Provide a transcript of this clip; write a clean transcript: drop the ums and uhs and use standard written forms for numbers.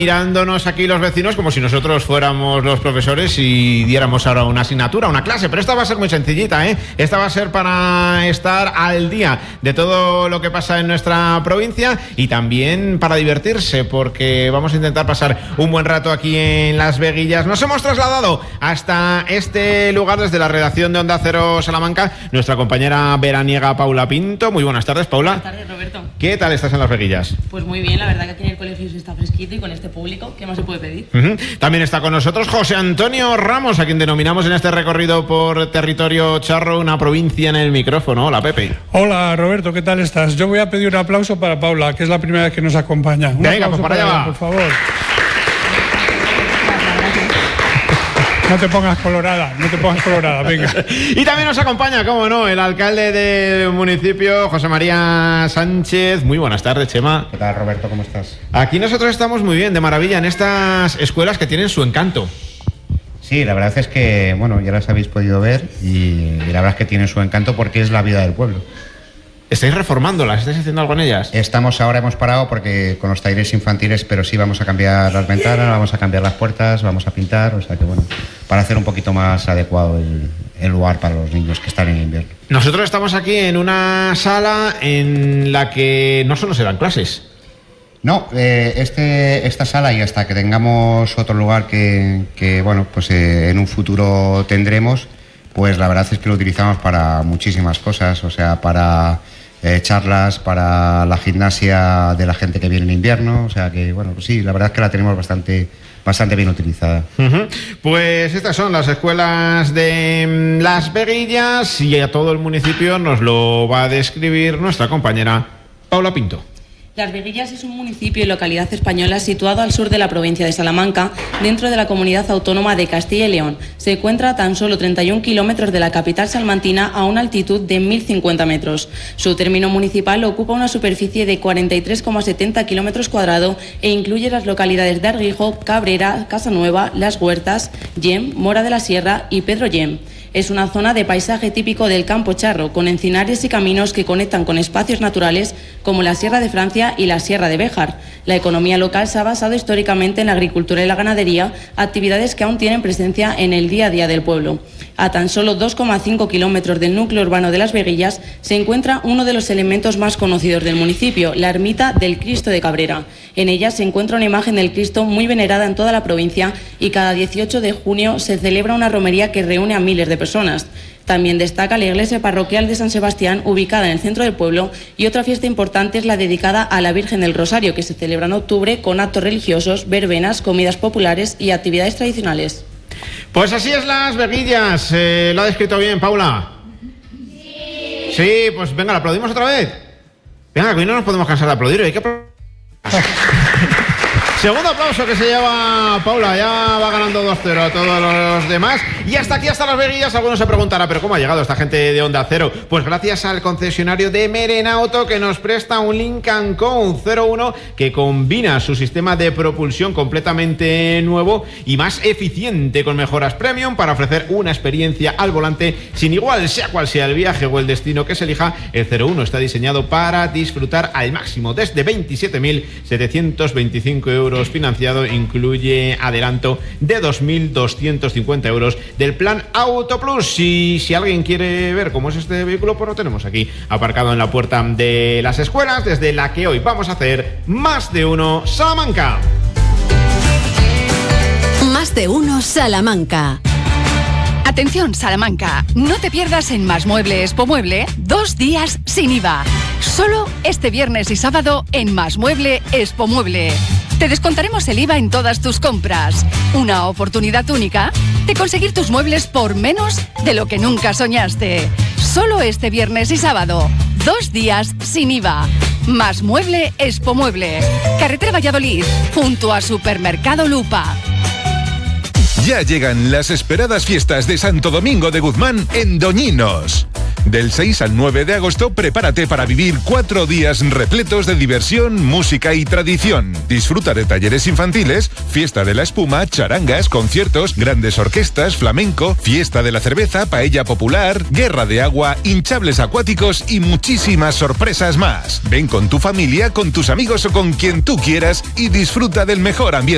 Mirándonos aquí los vecinos como si nosotros fuéramos los profesores y diéramos ahora una asignatura, una clase, pero esta va a ser muy sencillita, ¿eh? Esta va a ser para estar al día de todo lo que pasa en nuestra provincia y también para divertirse, porque vamos a intentar pasar un buen rato aquí en Las Veguillas. Nos hemos trasladado hasta este lugar desde la redacción de Onda Cero Salamanca, nuestra compañera veraniega Paula Pinto. Muy buenas tardes, Paula. Buenas tardes, Roberto. ¿Qué tal estás en Las Veguillas? Pues muy bien, la verdad que aquí en el colegio se está fresquito y con este público, ¿qué más se puede pedir? También está con nosotros José Antonio Ramos, a quien denominamos en este recorrido por territorio charro una provincia en el micrófono. Hola, Pepe. Hola, Roberto, ¿qué tal estás? Yo voy a pedir un aplauso para Paula, que es la primera vez que nos acompaña. Un Venga, aplauso pues para allá ella, va. por favor. No te pongas colorada, venga. Y también nos acompaña, cómo no, el alcalde del municipio, José María Sánchez. Muy buenas tardes, Chema. ¿Qué tal, Roberto? ¿Cómo estás? Aquí nosotros estamos muy bien, de maravilla, en estas escuelas que tienen su encanto. Sí, la verdad es que, bueno, ya las habéis podido ver y la verdad es que tienen su encanto porque es la vida del pueblo. ¿Estáis reformándolas? ¿Estáis haciendo algo en ellas? Hemos parado porque con los talleres infantiles, pero sí vamos a cambiar las ventanas, vamos a cambiar las puertas, vamos a pintar, o sea que bueno, para hacer un poquito más adecuado el lugar para los niños que están en invierno. Nosotros estamos aquí en una sala en la que no solo se dan clases. No, esta sala, y hasta que tengamos otro lugar que bueno, pues en un futuro tendremos, pues la verdad es que lo utilizamos para muchísimas cosas, o sea, para charlas, para la gimnasia de la gente que viene en invierno, o sea que, bueno, pues sí, la verdad es que la tenemos bastante bien utilizada. Pues estas son las escuelas de Las Veguillas y a todo el municipio nos lo va a describir nuestra compañera Paula Pinto. Las Veguillas es un municipio y localidad española situado al sur de la provincia de Salamanca, dentro de la comunidad autónoma de Castilla y León. Se encuentra a tan solo 31 kilómetros de la capital salmantina a una altitud de 1.050 metros. Su término municipal ocupa una superficie de 43,70 kilómetros cuadrados e incluye las localidades de Arguijo, Cabrera, Casanueva, Las Huertas, Yem, Mora de la Sierra y Pedro Yem. Es una zona de paisaje típico del campo charro, con encinares y caminos que conectan con espacios naturales como la Sierra de Francia y la Sierra de Béjar. La economía local se ha basado históricamente en la agricultura y la ganadería, actividades que aún tienen presencia en el día a día del pueblo. A tan solo 2,5 kilómetros del núcleo urbano de Las Veguillas se encuentra uno de los elementos más conocidos del municipio, la ermita del Cristo de Cabrera. En ella se encuentra una imagen del Cristo muy venerada en toda la provincia y cada 18 de junio se celebra una romería que reúne a miles de personas. También destaca la iglesia parroquial de San Sebastián, ubicada en el centro del pueblo, y otra fiesta importante es la dedicada a la Virgen del Rosario, que se celebra en octubre con actos religiosos, verbenas, comidas populares y actividades tradicionales. Pues así es Las Veguillas. ¿Lo ha descrito bien, Paula? Sí, pues venga, ¿la aplaudimos otra vez? Venga, que hoy no nos podemos cansar de aplaudir, hay que Segundo aplauso que se lleva Paula, ya va ganando 2-0 a todos los demás. Y hasta aquí, hasta Las Veguillas. Algunos se preguntará, ¿pero cómo ha llegado esta gente de Onda Cero? Pues gracias al concesionario de Merenauto, que nos presta un Lincoln Co 01 que combina su sistema de propulsión completamente nuevo y más eficiente, con mejoras premium para ofrecer una experiencia al volante sin igual, sea cual sea el viaje o el destino que se elija. El 01 está diseñado para disfrutar al máximo desde 27.725 euros financiado, incluye adelanto de 2.250 euros del plan Auto Plus. Y si alguien quiere ver cómo es este vehículo, pues lo tenemos aquí aparcado en la puerta de las escuelas, desde la que hoy vamos a hacer Más de Uno Salamanca. Más de Uno Salamanca. Atención, Salamanca, no te pierdas en Más Mueble Expo Mueble 2 días sin IVA. Solo este viernes y sábado en Más Mueble Expo Mueble. Te descontaremos el IVA en todas tus compras. Una oportunidad única de conseguir tus muebles por menos de lo que nunca soñaste. Solo este viernes y sábado, 2 días sin IVA. Más Mueble Expo Mueble. Carretera Valladolid, junto a Supermercado Lupa. Ya llegan las esperadas fiestas de Santo Domingo de Guzmán en Doñinos. Del 6 al 9 de agosto, prepárate para vivir 4 días repletos de diversión, música y tradición. Disfruta de talleres infantiles, fiesta de la espuma, charangas, conciertos, grandes orquestas, flamenco, fiesta de la cerveza, paella popular, guerra de agua, hinchables acuáticos y muchísimas sorpresas más. Ven con tu familia, con tus amigos o con quien tú quieras y disfruta del mejor ambiente